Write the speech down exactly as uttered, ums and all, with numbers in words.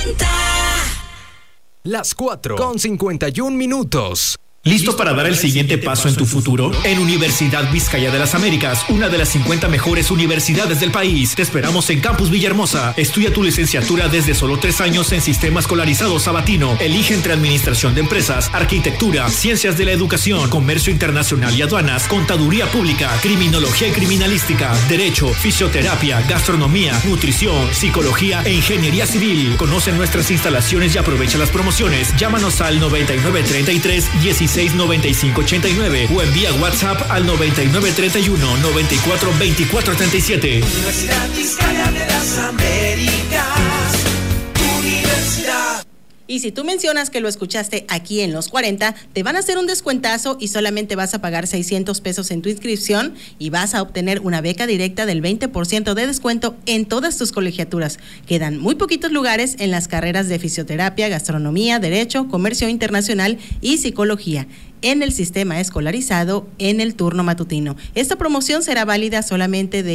cuarenta. Las cuatro con cincuenta y un minutos. ¿Listo para dar el siguiente paso en tu futuro? En Universidad Vizcaya de las Américas, una de las cincuenta mejores universidades del país. Te esperamos en Campus Villahermosa. Estudia tu licenciatura desde solo tres años en Sistema Escolarizado Sabatino. Elige entre Administración de Empresas, Arquitectura, Ciencias de la Educación, Comercio Internacional y Aduanas, Contaduría Pública, Criminología y Criminalística, Derecho, Fisioterapia, Gastronomía, Nutrición, Psicología e Ingeniería Civil. Conoce nuestras instalaciones y aprovecha las promociones. Llámanos al noventa y nueve treinta y tres dieciséis noventa y cinco ochenta y nueve o envía WhatsApp al noventa y nueve treinta y uno noventa y cuatro veinticuatro treinta y siete. Universidad Vizcaya de las Américas. Universidad. Y si tú mencionas que lo escuchaste aquí en Los cuarenta, te van a hacer un descuentazo y solamente vas a pagar seiscientos pesos en tu inscripción y vas a obtener una beca directa del veinte por ciento de descuento en todas tus colegiaturas. Quedan muy poquitos lugares en las carreras de Fisioterapia, Gastronomía, Derecho, Comercio Internacional y Psicología en el sistema escolarizado en el turno matutino. Esta promoción será válida solamente de